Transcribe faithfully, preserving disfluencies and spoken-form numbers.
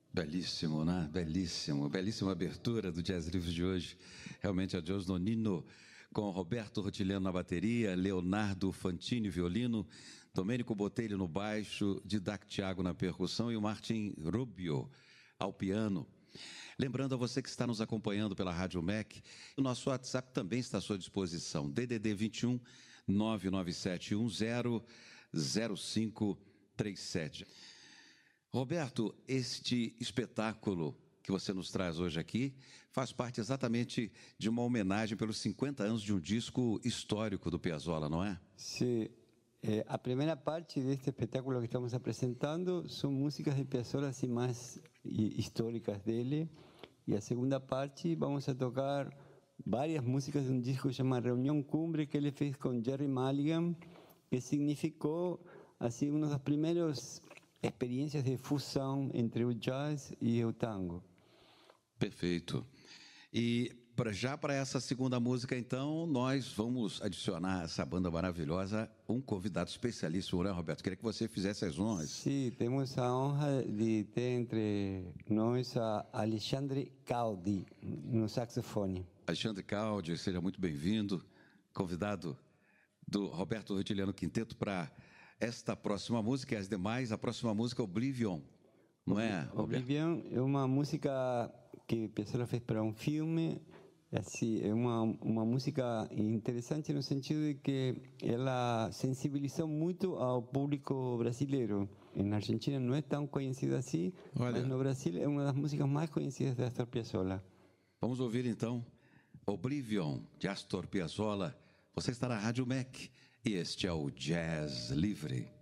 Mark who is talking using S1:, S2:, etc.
S1: Belíssimo, né? Belíssimo. Belíssima abertura do Jazz Livre de hoje. Realmente a Dios Nonino, com Roberto Rotiliano na bateria, Leonardo Fantini violino, Domênico Botelho no baixo, Didac Thiago na percussão e o Martin Rubio ao piano. Lembrando a você que está nos acompanhando pela Rádio M E C, o nosso WhatsApp também está à sua disposição. D D D vinte e um, nove nove sete um zero, zero cinco três sete. Roberto, este espetáculo que você nos traz hoje aqui faz parte exatamente de uma homenagem pelos cinquenta anos de um disco histórico do Piazzolla, não é?
S2: Sim. Eh, a primeira parte deste espetáculo que estamos apresentando são músicas de Piazzolla assim, mais históricas dele. E a segunda parte vamos a tocar várias músicas de um disco chamado Reunião Cumbre que ele fez com Gerry Mulligan, que significou assim, uma das primeiras experiências de fusão entre o jazz e o tango.
S1: Perfeito. E pra, já para essa segunda música, então, nós vamos adicionar a essa banda maravilhosa um convidado especialíssimo, né, Roberto? Queria que você fizesse as honras.
S2: Sim, temos a honra de ter entre nós a Alexandre Caldi no saxofone.
S1: Alexandre Caldi, seja muito bem-vindo. Convidado do Roberto Rotiliano Quinteto para esta próxima música e as demais. A próxima música é Oblivion, não é, Roberto?
S2: Oblivion é uma música que Piazzolla fez para um filme. Assim, é uma, uma música interessante no sentido de que ela sensibilizou muito ao público brasileiro. Na Argentina não é tão conhecida assim,
S1: Olha,
S2: mas no Brasil é uma das músicas mais conhecidas de Astor Piazzolla.
S1: Vamos ouvir então Oblivion, de Astor Piazzolla. Você está na Rádio M E C e este é o Jazz Livre.